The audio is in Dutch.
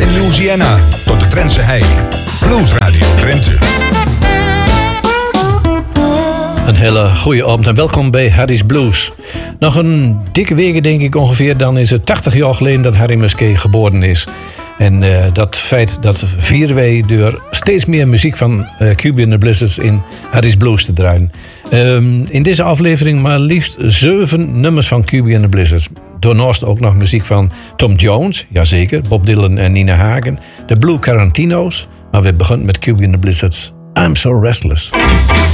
Louisiana tot de Drentse hei. Blues Radio Drenthe. Een hele goede avond en welkom bij Harry's Blues. Nog een dikke week denk ik ongeveer, dan is het 80 jaar geleden dat Harry Musquet geboren is. En dat feit dat vieren wij door steeds meer muziek van Cuban and the Blizzards in Harry's Blues te draaien. In deze aflevering maar liefst 7 nummers van Cuban and the Blizzards. Daarnaast ook nog muziek van Tom Jones, jazeker, Bob Dylan en Nina Hagen. De Blue Quarantino's, maar we beginnen met Cuban and the Blizzards. I'm So Restless.